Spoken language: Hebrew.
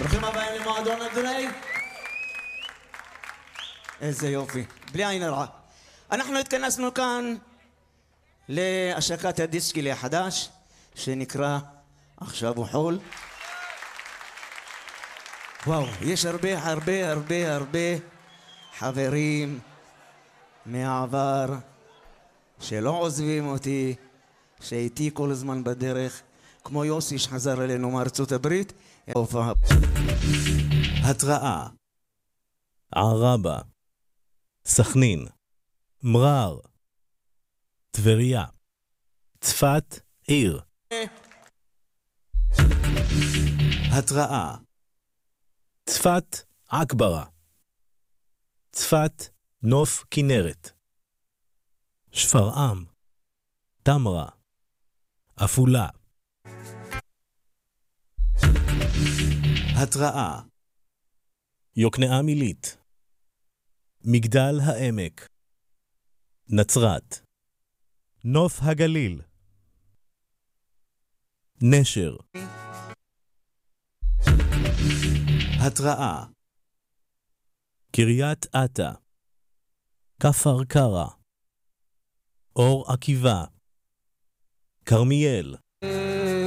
ברוכים הבאים למועדון אדוני. איזה יופי, בלי עין הרע. אנחנו התכנסנו כאן להשקת הדיסק שלי החדש שנקרא עכשיו הוא חול. וואו, יש הרבה חברים מהעבר שלא עוזבים אותי, שאיתי כל הזמן בדרך, כמו יוסי שחזר אלינו מארצות הברית. התראה: ערבה, סכנין, מרר, טבריה, צפת עיר. התראה: צפת עכברה, צפת נוף כנרת, שפרעם, תמרה, עפולה. התראה: יוקנעם עילית, מגדל העמק, נצרת, נוף הגליל, נשר. התראה: קריית אתא, כפר קרע, אור עקיבא, כרמיאל,